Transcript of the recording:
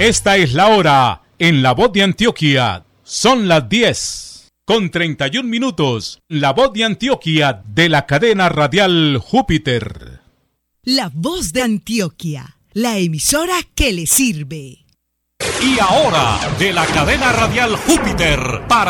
Esta es la hora en La Voz de Antioquia. Son las 10:31. La Voz de Antioquia de la cadena radial Júpiter. La Voz de Antioquia, la emisora que le sirve. Y ahora, de la cadena radial Júpiter, para